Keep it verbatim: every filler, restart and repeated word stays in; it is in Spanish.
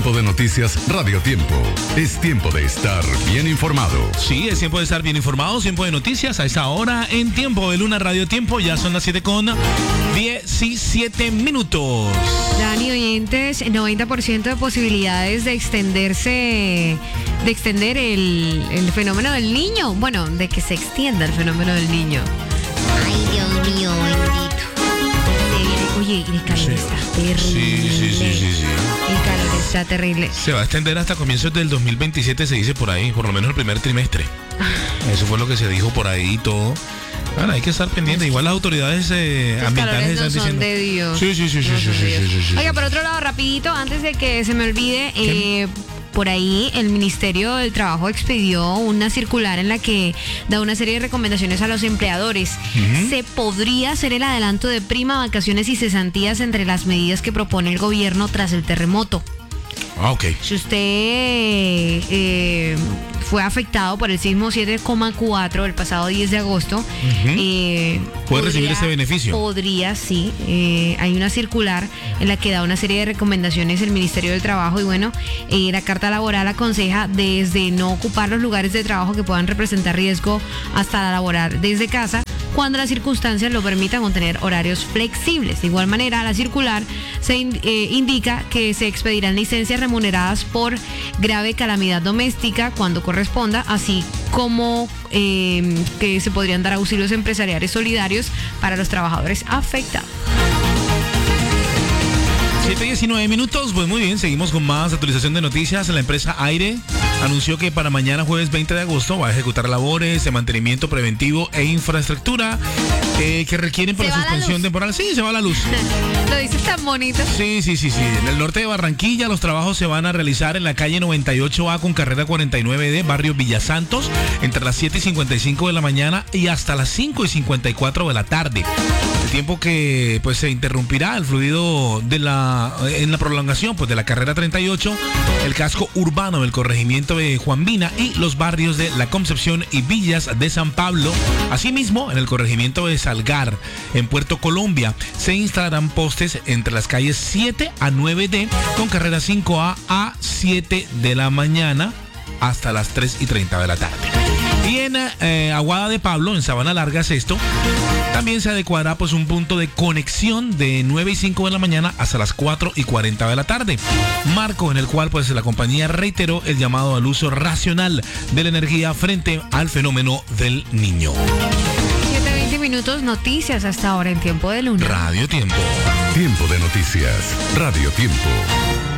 Tiempo de noticias Radio Tiempo. Es tiempo de estar bien informado. Sí, es tiempo de estar bien informados, tiempo de noticias a esa hora en Tiempo de Luna Radio Tiempo. Ya son las siete con diecisiete minutos. Dani, oyentes, noventa por ciento de posibilidades de extenderse, de extender el, el fenómeno del niño. Bueno, de que se extienda el fenómeno del niño. Ay, Dios mío, bendito. Oye, el calor está terrible. Sí, sí, sí, sí, sí. El calor está terrible. Se va a extender hasta comienzos del dos mil veintisiete, se dice por ahí, por lo menos el primer trimestre. Eso fue lo que se dijo por ahí y todo. Bueno, hay que estar pendiente. Igual las autoridades eh, ambientales están no son diciendo. De Dios. Sí, sí, sí, sí, no sí, sí, sí, sí, sí. Oiga, por otro lado, rapidito, antes de que se me olvide, eh, por ahí el Ministerio del Trabajo expidió una circular en la que da una serie de recomendaciones a los empleadores. Uh-huh. Se podría hacer el adelanto de prima, vacaciones y cesantías entre las medidas que propone el gobierno tras el terremoto. Ah, ok. Si usted eh, fue afectado por el sismo siete coma cuatro el pasado diez de agosto, uh-huh. eh, ¿puede podría, recibir ese beneficio? Podría, sí. Eh, hay una circular en la que da una serie de recomendaciones el Ministerio del Trabajo y bueno, eh, la Carta Laboral aconseja desde no ocupar los lugares de trabajo que puedan representar riesgo hasta laborar desde casa, cuando las circunstancias lo permitan o tener horarios flexibles. De igual manera, la circular se in, eh, indica que se expedirán licencias remuneradas por grave calamidad doméstica cuando corresponda, así como eh, que se podrían dar auxilios empresariales solidarios para los trabajadores afectados. siete diecinueve minutos, pues muy bien, seguimos con más actualización de noticias. La empresa Aire anunció que para mañana jueves veinte de agosto va a ejecutar labores de mantenimiento preventivo e infraestructura eh, que requieren para suspensión temporal. Sí, se va la luz. Lo dices tan bonito. Sí, sí, sí, sí. En el norte de Barranquilla los trabajos se van a realizar en la calle noventa y ocho A con carrera cuarenta y nueve D, barrio Villasantos, entre las siete y cincuenta y cinco de la mañana y hasta las cinco y cincuenta y cuatro de la tarde. El tiempo que pues se interrumpirá el fluido de la en la prolongación pues de la carrera treinta y ocho, el casco urbano del corregimiento de Juan Vina y los barrios de La Concepción y Villas de San Pablo. Asimismo, en el corregimiento de Salgar, en Puerto Colombia, se instalarán postes entre las calles siete a nueve D con carrera cinco A a siete de la mañana hasta las tres y treinta de la tarde. Y en eh, Aguada de Pablo, en Sabana Larga, Sexto, también se adecuará pues un punto de conexión de nueve y cinco de la mañana hasta las cuatro y cuarenta de la tarde. Marco en el cual pues la compañía reiteró el llamado al uso racional de la energía frente al fenómeno del niño. siete veinte minutos, noticias hasta ahora en Tiempo de Luna. Radio Tiempo. Tiempo de noticias. Radio Tiempo.